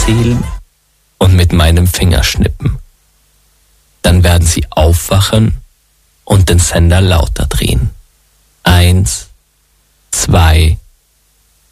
zählen und mit meinem Finger schnippen. Dann werden Sie aufwachen und den Sender lauter drehen. 1,